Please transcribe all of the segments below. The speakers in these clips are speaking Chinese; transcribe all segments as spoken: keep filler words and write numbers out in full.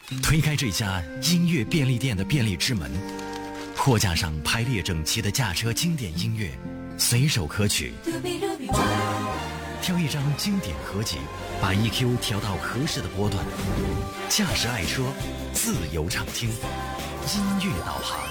推开这家音乐便利店的便利之门，货架上排列整齐的驾车经典音乐，随手可取。挑一张经典合集，把 E Q 调到合适的波段，驾驶爱车，自由畅听，音乐导航。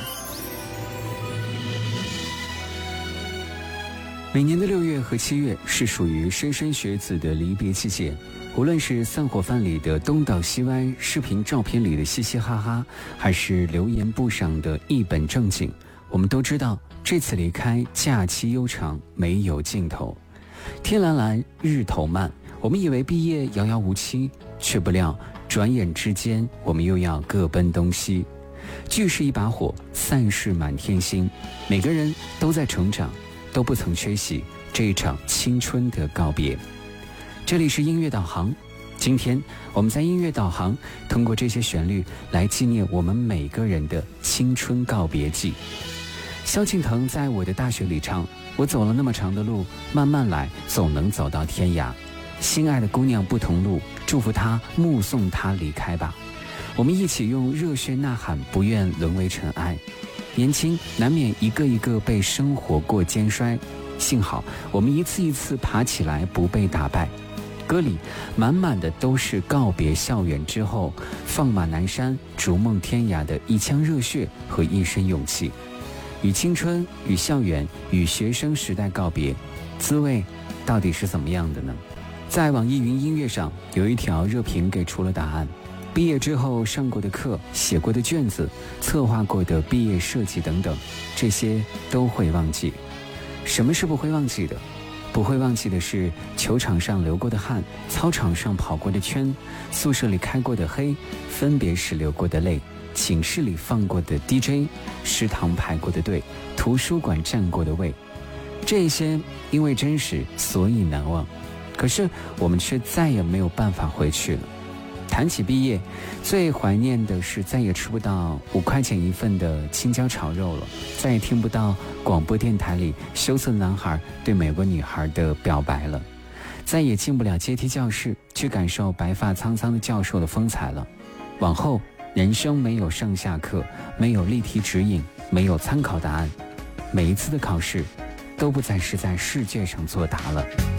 每年的六月和七月是属于莘莘学子的离别季节，无论是散伙饭里的东倒西歪，视频照片里的嘻嘻哈哈，还是留言簿上的一本正经，我们都知道这次离开假期悠长，没有尽头。天蓝蓝，日头漫，我们以为毕业遥遥无期，却不料转眼之间我们又要各奔东西。聚是一把火，散是满天星，每个人都在成长，都不曾缺席这一场青春的告别。这里是音乐导航，今天我们在音乐导航通过这些旋律来纪念我们每个人的青春告别季。萧敬腾在我的大学里唱，我走了那么长的路，慢慢来，总能走到天涯。心爱的姑娘不同路，祝福她，目送她离开吧。我们一起用热血呐喊，不愿沦为尘埃。年轻难免一个一个被生活过肩摔，幸好我们一次一次爬起来，不被打败。歌里满满的都是告别校园之后，放马南山，逐梦天涯的一腔热血和一身勇气。与青春，与校园，与学生时代告别，滋味到底是怎么样的呢？在网易云音乐上有一条热评给出了答案：毕业之后上过的课、写过的卷子、策划过的毕业设计等等，这些都会忘记。什么是不会忘记的？不会忘记的是球场上流过的汗，操场上跑过的圈，宿舍里开过的黑，分别时流过的泪，寝室里放过的 D J， 食堂排过的队，图书馆占过的位。这些因为真实，所以难忘。可是我们却再也没有办法回去了。谈起毕业，最怀念的是再也吃不到五块钱一份的青椒炒肉了，再也听不到广播电台里羞涩男孩对美国女孩的表白了，再也进不了阶梯教室去感受白发苍苍的教授的风采了。往后人生没有上下课，没有例题指引，没有参考答案，每一次的考试都不再是在试卷上作答了。